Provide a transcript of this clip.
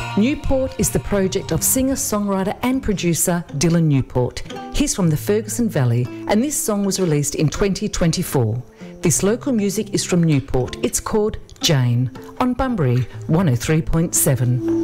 Newport is the project of singer, songwriter and producer Dylan Newport. He's from the Ferguson Valley and this song was released in 2024. This local music is from Newport. It's called Jane on Bunbury 103.7.